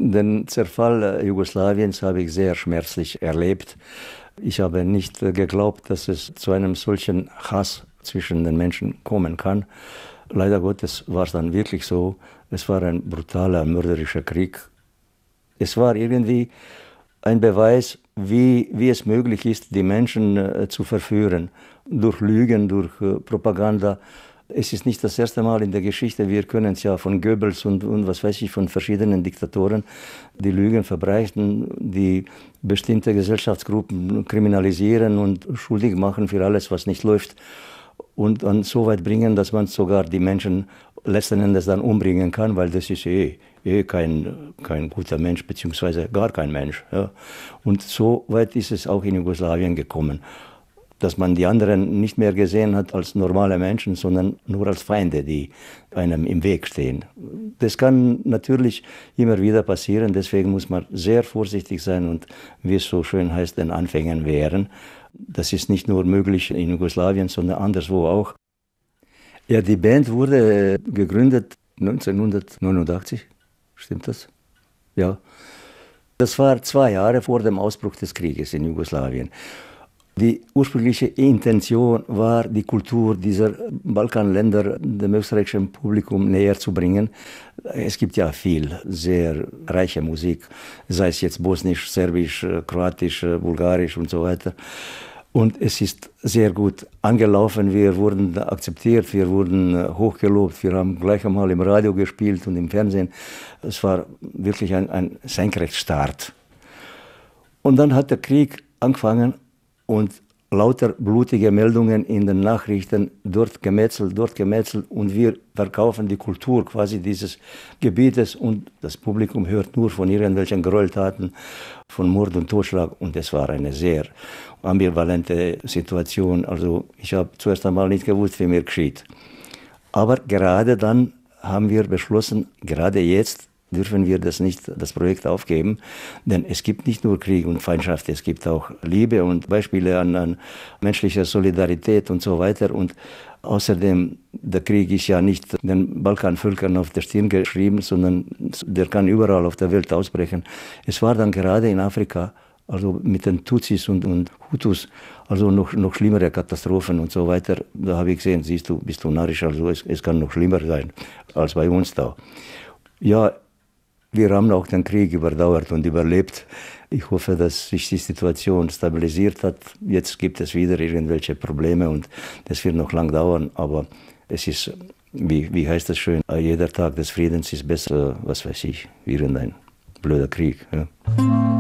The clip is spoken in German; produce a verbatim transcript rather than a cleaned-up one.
Den Zerfall Jugoslawiens habe ich sehr schmerzlich erlebt. Ich habe nicht geglaubt, dass es zu einem solchen Hass zwischen den Menschen kommen kann. Leider Gottes war es dann wirklich so. Es war ein brutaler, mörderischer Krieg. Es war irgendwie ein Beweis, wie, wie es möglich ist, die Menschen äh, zu verführen. Durch Lügen, durch äh, Propaganda. Es ist nicht das erste Mal in der Geschichte, wir können es ja von Goebbels und, und was weiß ich, von verschiedenen Diktatoren, die Lügen verbreiten, die bestimmte Gesellschaftsgruppen kriminalisieren und schuldig machen für alles, was nicht läuft. Und dann so weit bringen, dass man sogar die Menschen letzten Endes dann umbringen kann, weil das ist eh, eh kein, kein guter Mensch, beziehungsweise gar kein Mensch. Ja. Und so weit ist es auch in Jugoslawien gekommen, dass man die anderen nicht mehr gesehen hat als normale Menschen, sondern nur als Feinde, die einem im Weg stehen. Das kann natürlich immer wieder passieren, deswegen muss man sehr vorsichtig sein und, wie es so schön heißt, den Anfängen wehren. Das ist nicht nur möglich in Jugoslawien, sondern anderswo auch. Ja, die Band wurde gegründet neunzehnhundertneunundachtzig, stimmt das? Ja. Das war zwei Jahre vor dem Ausbruch des Krieges in Jugoslawien. Die ursprüngliche Intention war, die Kultur dieser Balkanländer dem österreichischen Publikum näher zu bringen. Es gibt ja viel, sehr reiche Musik, sei es jetzt bosnisch, serbisch, kroatisch, bulgarisch und so weiter. Und es ist sehr gut angelaufen, wir wurden akzeptiert, wir wurden hochgelobt, wir haben gleich einmal im Radio gespielt und im Fernsehen. Es war wirklich ein, ein Senkrechtstart. Und dann hat der Krieg angefangen. Und lauter blutige Meldungen in den Nachrichten, dort gemetzelt, dort gemetzelt. Und wir verkaufen die Kultur quasi dieses Gebietes und das Publikum hört nur von irgendwelchen Gräueltaten, von Mord und Totschlag. Und es war eine sehr ambivalente Situation. Also ich habe zuerst einmal nicht gewusst, wie mir geschieht. Aber gerade dann haben wir beschlossen, gerade jetzt, dürfen wir das nicht, das Projekt aufgeben, denn es gibt nicht nur Krieg und Feindschaft, es gibt auch Liebe und Beispiele an, an menschlicher Solidarität und so weiter. Und außerdem, der Krieg ist ja nicht den Balkanvölkern auf der Stirn geschrieben, sondern der kann überall auf der Welt ausbrechen. Es war dann gerade in Afrika, also mit den Tutsis und, und Hutus, also noch, noch schlimmere Katastrophen und so weiter. Da habe ich gesehen, siehst du, bist du narrisch, also es, es kann noch schlimmer sein als bei uns da. Ja, wir haben auch den Krieg überdauert und überlebt. Ich hoffe, dass sich die Situation stabilisiert hat. Jetzt gibt es wieder irgendwelche Probleme und das wird noch lang dauern. Aber es ist, wie, wie heißt das schön, jeder Tag des Friedens ist besser, was weiß ich, wie irgendein blöder Krieg. Ja.